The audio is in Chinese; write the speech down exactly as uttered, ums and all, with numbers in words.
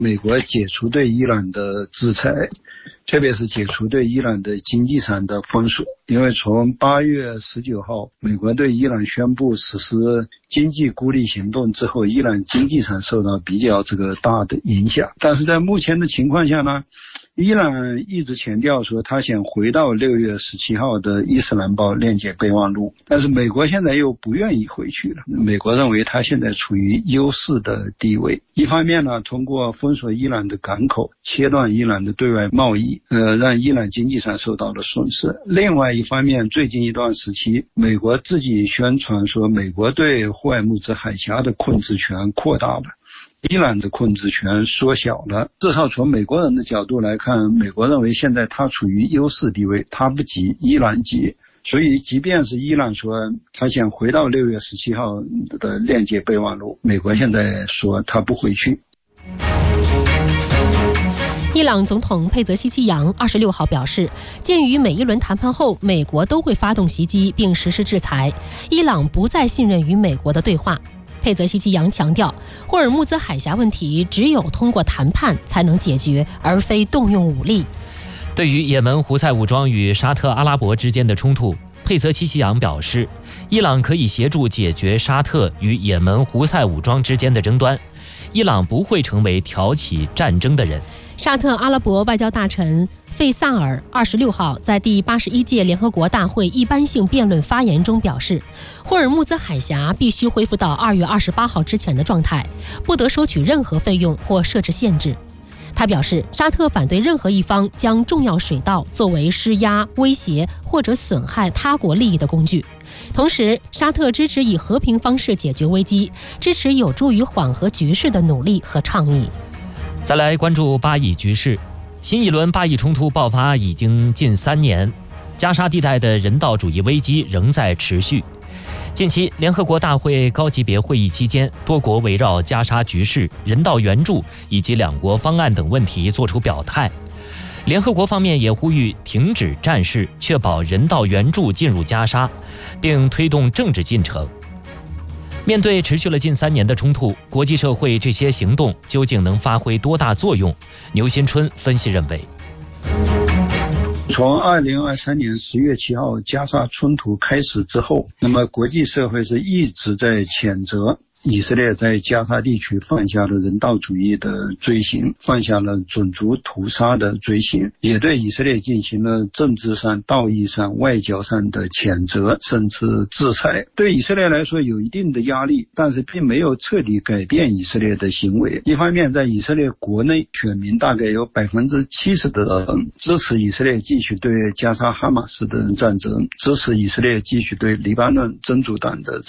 美国解除对伊朗的制裁，特别是解除对伊朗的经济上的封锁。因为从八月十九号，美国对伊朗宣布实施经济孤立行动之后，伊朗经济上受到比较这个大的影响。但是在目前的情况下呢，伊朗一直强调说他想回到六月十七号的伊斯兰堡链接备忘录，但是美国现在又不愿意回去了。美国认为他现在处于优势的地位，一方面呢，通过封锁伊朗的港口，切断伊朗的对外贸易，呃，让伊朗经济上受到了损失。另外一方面，最近一段时期，美国自己宣传说美国对霍尔木兹海峡的控制权扩大了，伊朗的控制权缩小了。至少从美国人的角度来看，美国认为现在他处于优势地位，他不急，伊朗急。所以即便是伊朗说他想回到六月十七号的链接备忘录，美国现在说他不回去。 伊朗总统佩泽西奇扬二十六号表示，鉴于每一轮谈判后美国都会发动袭击并实施制裁，伊朗不再信任与美国的对话。佩泽西奇扬强调，霍尔木兹海峡问题只有通过谈判才能解决，而非动用武力。 对于也门胡塞武装与沙特阿拉伯之间的冲突，佩泽西奇扬表示，伊朗可以协助解决沙特与也门胡塞武装之间的争端，伊朗不会成为挑起战争的人。 沙特阿拉伯外交大臣费萨尔二十六号在第八十一届联合国大会一般性辩论发言中表示，霍尔木兹海峡必须恢复到二月二十八号之前的状态，不得收取任何费用或设置限制。他表示，沙特反对任何一方将重要水道作为施压、威胁或者损害他国利益的工具。同时，沙特支持以和平方式解决危机，支持有助于缓和局势的努力和倡议。 再来关注巴以局势，新一轮巴以冲突爆发已经近三年，加沙地带的人道主义危机仍在持续。近期联合国大会高级别会议期间，多国围绕加沙局势、人道援助以及两国方案等问题作出表态。联合国方面也呼吁停止战事，确保人道援助进入加沙，并推动政治进程。面对持续了近三年的冲突，国际社会这些行动究竟能发挥多大作用？牛新春分析认为， 从二零二三年十月七号加沙冲突开始之后，那么国际社会是一直在谴责以色列在加沙地区犯下了人道主义的罪行，犯下了种族屠杀的罪行，也对以色列进行了政治上、道义上、外交上的谴责，甚至制裁。对以色列来说有一定的压力，但是并没有彻底改变以色列的行为。一方面，在以色列国内，选民大概有百分之七十的人支持以色列继续对加沙哈马斯的战争，支持以色列继续对黎巴嫩真主党的